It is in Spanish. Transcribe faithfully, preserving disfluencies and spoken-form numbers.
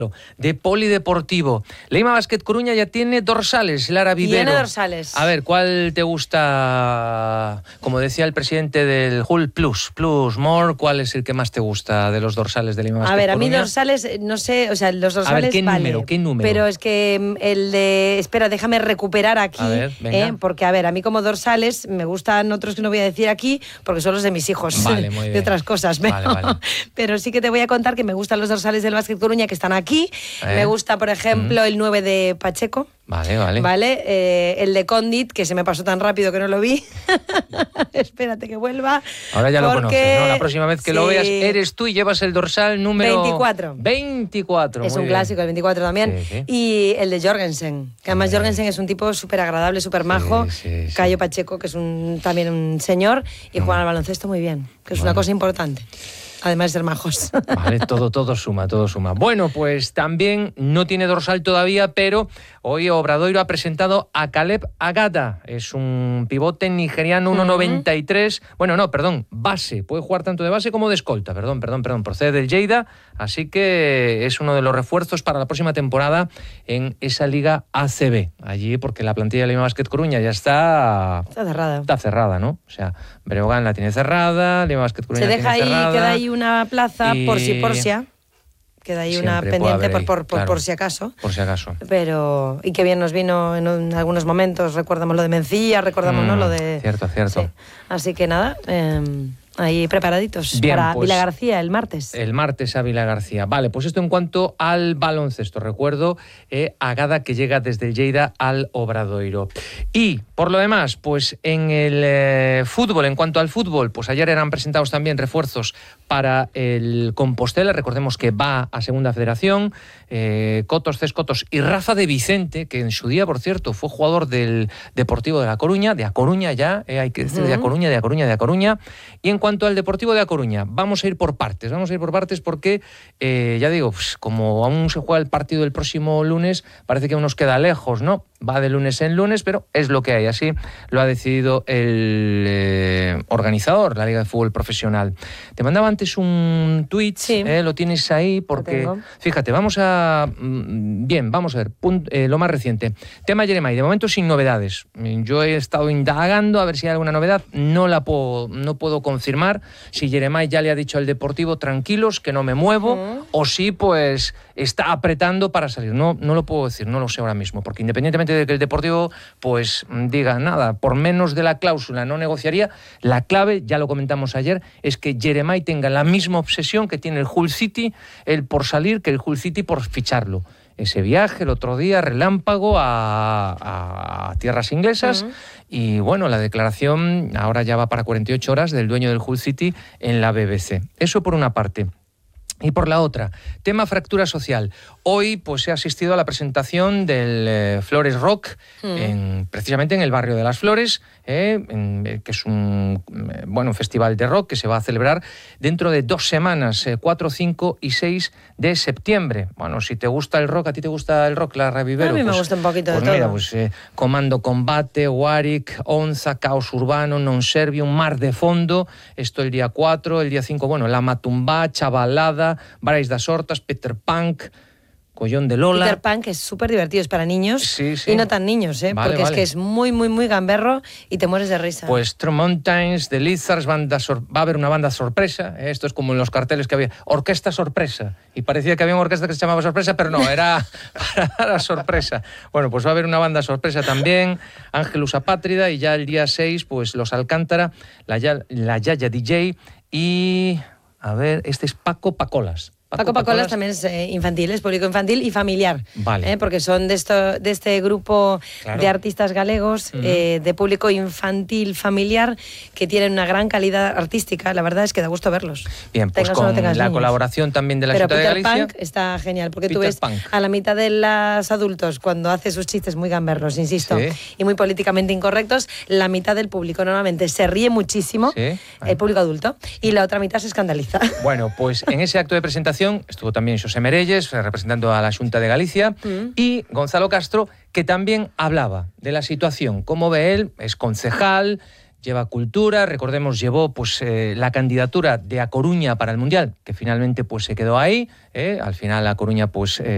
de polideportivo. Leima Basket Coruña ya tiene dorsales, Lara Vivero. Tiene dorsales. A ver, ¿cuál te gusta? Como decía el presidente del Hull, Plus, Plus, More, ¿cuál es el que más te gusta de los dorsales de Leima Basket Coruña? A ver, a mí dorsales, no sé, o sea, los dorsales, a ver, ¿qué vale, número, qué número? Pero es que el de, espera, déjame recuperar aquí, a ver, eh, porque a ver, a mí como dorsales me gustan otros que no voy a decir aquí, porque son los de mis hijos, vale, muy bien. de otras cosas, pero, vale, vale. pero sí que te voy a contar que me gustan los dorsales del Basket Coruña que están aquí. Eh. Me gusta, por ejemplo, mm. el nueve de Pacheco. Vale, vale. Vale, eh, el de Condit, que se me pasó tan rápido que no lo vi. Espérate que vuelva. Ahora ya porque... lo conoces, ¿no? La próxima vez que sí. lo veas, eres tú y llevas el dorsal número... veinticuatro. veinticuatro, Es muy un bien. clásico, el veinticuatro también. Sí, sí. Y el de Jorgensen, que además Hombre. Jorgensen es un tipo súper agradable, súper majo. Sí, sí, sí. Cayo Pacheco, que es un, también un señor, y juegan mm. al baloncesto muy bien, que es vale. una cosa importante. Además de ser majos. Vale, todo, todo suma, todo suma. Bueno, pues también no tiene dorsal todavía, pero hoy Obradoiro ha presentado a Caleb Agada. Es un pivote nigeriano, uno noventa y tres. Uh-huh. Bueno, no, perdón, base. Puede jugar tanto de base como de escolta. Perdón, perdón, perdón. Procede del Lleida, así que es uno de los refuerzos para la próxima temporada en esa Liga A C B. Allí, porque la plantilla de Leima Basket Coruña ya está... Está cerrada. Está cerrada, ¿no? O sea, Breogán la tiene cerrada, Leima Basket Coruña Se la deja tiene ahí, cerrada. queda ahí una plaza y... por si por si queda ahí una pendiente por, por, por, claro, por si acaso. Por si acaso. Pero, y qué bien nos vino en, en algunos momentos, recordamos lo de Mencía, recordamos mm, ¿no? lo de... Cierto, cierto. Sí. Así que nada, eh, ahí preparaditos bien, para pues, Vila García el martes. El martes a Vila García. Vale, pues esto en cuanto al baloncesto. Recuerdo eh, Agada que llega desde el Lleida al Obradoiro. Y por lo demás, pues en el eh, fútbol, en cuanto al fútbol, pues ayer eran presentados también refuerzos para el Compostela. Recordemos que va a Segunda Federación. Eh, Cotos, Cescotos y Rafa de Vicente, que en su día, por cierto, fue jugador del Deportivo de La Coruña, de A Coruña ya, eh, hay que decir, uh-huh. de A Coruña, de A Coruña, de A Coruña. Y en cuanto al Deportivo de A Coruña, vamos a ir por partes, vamos a ir por partes porque, eh, ya digo, pues, como aún se juega el partido el próximo lunes, parece que aún nos queda lejos, ¿no? Va de lunes en lunes, pero es lo que hay, así lo ha decidido el eh, organizador, la Liga de Fútbol Profesional. Te mandaba antes un tuit, sí. eh, lo tienes ahí, porque, fíjate, vamos a... Bien, vamos a ver, punto, eh, lo más reciente. Tema Jeremai, de momento sin novedades. Yo he estado indagando a ver si hay alguna novedad, no la puedo, no puedo confirmar si Jeremai ya le ha dicho al Deportivo tranquilos, que no me muevo, uh-huh. o si pues está apretando para salir. No, no lo puedo decir, no lo sé ahora mismo, porque independientemente de que el Deportivo pues diga nada, por menos de la cláusula no negociaría, la clave, ya lo comentamos ayer, es que Jeremai tenga la misma obsesión que tiene el Hull City, el por salir, que el Hull City por ficharlo. Ese viaje el otro día, relámpago a, a, a tierras inglesas, uh-huh. y bueno, la declaración ahora ya va para cuarenta y ocho horas del dueño del Hull City en la B B C. Eso por una parte. Y por la otra, tema fractura social. Hoy pues he asistido a la presentación del eh, Flores Rock, mm. en, precisamente en el barrio de Las Flores, eh, en, que es un eh, bueno, festival de rock que se va a celebrar dentro de dos semanas, eh, cuatro, cinco y seis de septiembre. Bueno, si te gusta el rock, ¿a ti te gusta el rock, Lara Vivero? A mí me pues, gusta un poquito pues de mira, todo. Pues, eh, Comando Combate, Warwick, Onza, Caos Urbano, Non Servium, Mar de Fondo, esto el día cuatro, el día cinco, bueno, La Matumbá, Chavalada, Barais das Hortas, Peter Punk, Collón de Lola. Peter Pan, que es súper divertido, es para niños, sí, sí. y no tan niños, ¿eh? Vale, porque vale. es que es muy, muy, muy gamberro y te mueres de risa. Pues True Mountains, The Lizards, banda sor- va a haber una banda sorpresa, ¿eh? Esto es como en los carteles que había, orquesta sorpresa, y parecía que había una orquesta que se llamaba sorpresa, pero no, era para la sorpresa. Bueno, pues va a haber una banda sorpresa también, Ángelus Apátrida, y ya el día seis, pues Los Alcántara, la, ya- la Yaya D J, y a ver, este es Paco Pacolas. Paco, Paco Pacolas también es eh, infantil, es público infantil y familiar, vale. eh, porque son de, esto, de este grupo claro. de artistas galegos, uh-huh. eh, de público infantil familiar, que tienen una gran calidad artística. La verdad es que da gusto verlos. Bien, pues tengas con no tengas la niños. Colaboración también de la Pero Junta Peter de Galicia. Punk está genial, porque Peter tú ves Punk. a la mitad de los adultos, cuando hace sus chistes muy gamberros, insisto, sí. y muy políticamente incorrectos, la mitad del público normalmente se ríe muchísimo, sí. el público adulto, y la otra mitad se escandaliza. Bueno, pues en ese acto de presentación estuvo también Xosé Merelles, representando a la Xunta de Galicia, mm. y Gonzalo Castro, que también hablaba de la situación. Como ve él, es concejal, lleva cultura, recordemos, llevó pues eh, la candidatura de A Coruña para el Mundial, que finalmente pues se quedó ahí, eh, al final A Coruña pues... Eh,